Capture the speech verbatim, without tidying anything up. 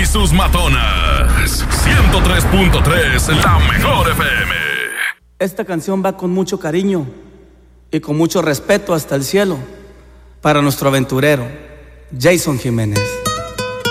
y sus matonas. ciento tres punto tres, la mejor F M. Esta canción va con mucho cariño y con mucho respeto hasta el cielo para nuestro aventurero, Jason Jiménez.